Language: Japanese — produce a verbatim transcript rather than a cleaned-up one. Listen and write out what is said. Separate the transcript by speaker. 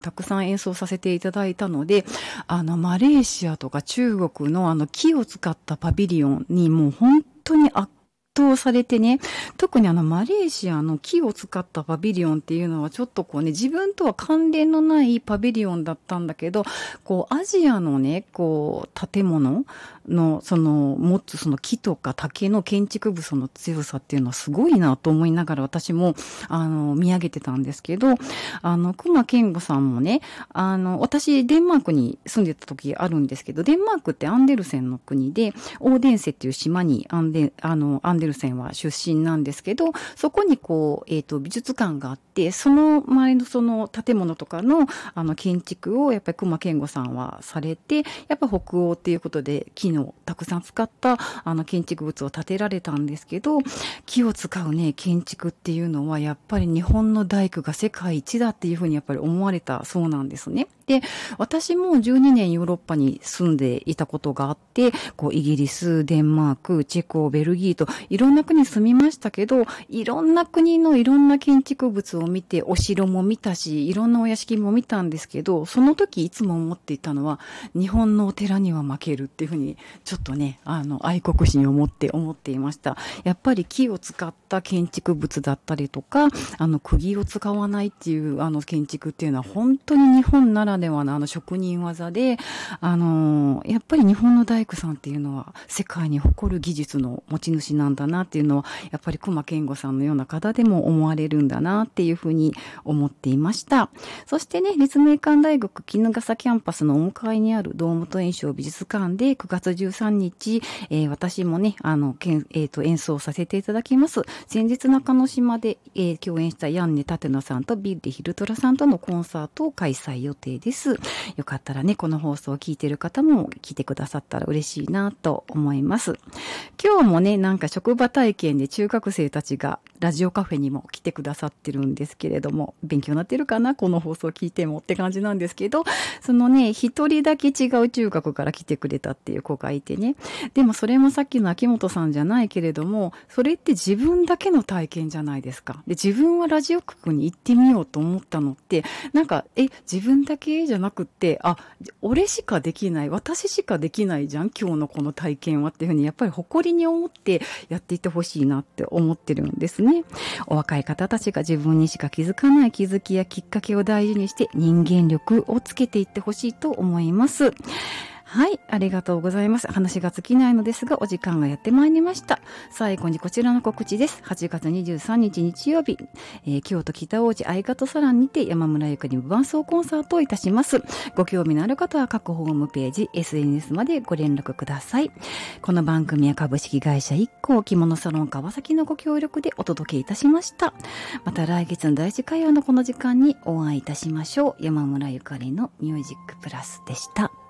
Speaker 1: たくさん演奏させていただいたので、あの、マレーシアとか中国のあの木を使ったパビリオンにもう本当に圧倒されてね、特にあのマレーシアの木を使ったパビリオンっていうのはちょっとこうね、自分とは関連のないパビリオンだったんだけど、こうアジアのね、こう建物のその持つその木とか竹の建築物の強さっていうのはすごいなと思いながら私もあの見上げてたんですけど、あの隈研吾さんもね、あの私デンマークに住んでた時あるんですけど、デンマークってアンデルセンの国でオーデンセっていう島にアンデあのアンデルセンは出身なんですけど、そこにこうえっと美術館があって、その周りのその建物とかのあの建築をやっぱり隈研吾さんはされて、やっぱ北欧っていうことで木のたくさん使ったあの建築物を建てられたんですけど、木を使うね建築っていうのはやっぱり日本の大工が世界一だっていうふうにやっぱり思われたそうなんですね。で、私もじゅうにねんヨーロッパに住んでいたことがあって、こうイギリス、デンマーク、チェコ、ベルギーといろんな国に住みましたけど、いろんな国のいろんな建築物を見て、お城も見たし、いろんなお屋敷も見たんですけど、その時いつも思っていたのは、日本のお寺には負けるっていうふうに、ちょっとね、あの、愛国心を持って思っていました。やっぱり木を使った建築物だったりとか、あの、釘を使わないっていうあの建築っていうのは本当に日本ならではのあの職人技で、あの、やっぱり日本の大工さんっていうのは世界に誇る技術の持ち主なんだなっていうのは、やっぱり隈研吾さんのような方でも思われるんだなっていうふうに思っていました。そしてね、立命館大学衣笠キャンパスのお向かいにある堂本円章美術館でくがつじゅうさんにち、えー、私もね、あの、けんえー、と演奏させていただきます。先日中之島で、えー、共演したヤンネ・タテナさんとビッリ・ヒルトラさんとのコンサートを開催予定です。よかったらね、この放送を聞いている方も聞いてくださったら嬉しいなと思います。今日もね、なんか職場体験で中学生たちがラジオカフェにも来てくださってるんですけれども、勉強になってるかなこの放送聞いてもって感じなんですけど、そのね、一人だけ違う中学から来てくれたっていう子がいてね、でもそれもさっきの秋元さんじゃないけれども、それって自分だけの体験じゃないですか。で、自分はラジオ局に行ってみようと思ったのって、なんか、え、自分だけじゃなくって、あ、俺しかできない、私しかできないじゃん、今日のこの体験はっていうふうに、やっぱり誇りに思ってやっていってほしいなって思ってるんですね。お若い方たちが自分にしか気づかない気づきやきっかけを大事にして人間力をつけていってほしいと思います。はい、ありがとうございます。話が尽きないのですが、お時間がやってまいりました。最後にこちらの告知です。はちがつにじゅうさんにち日曜日、えー、京都北大路相方サランにて山村ゆかり無伴奏コンサートをいたします。ご興味のある方は各ホームページ、エスエヌエス までご連絡ください。この番組は株式会社一行着物サロン川崎のご協力でお届けいたしました。また来月のだいいち火曜のこの時間にお会いいたしましょう。山村ゆかりのミュージックプラスでした。